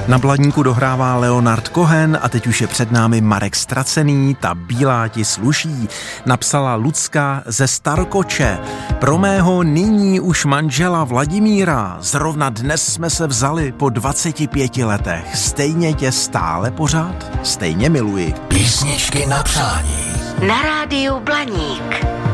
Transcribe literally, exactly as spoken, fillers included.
Na Blaníku dohrává Leonard Cohen a teď už je před námi Marek Ztracený, Ta bílá ti sluší. Napsala Lucka ze Starkoče. Pro mého nyní už manžela Vladimíra zrovna dnes jsme se vzali po dvaceti pěti letech. Stejně tě stále pořád, stejně miluji. Písničky na přání. Na rádiu Blaník.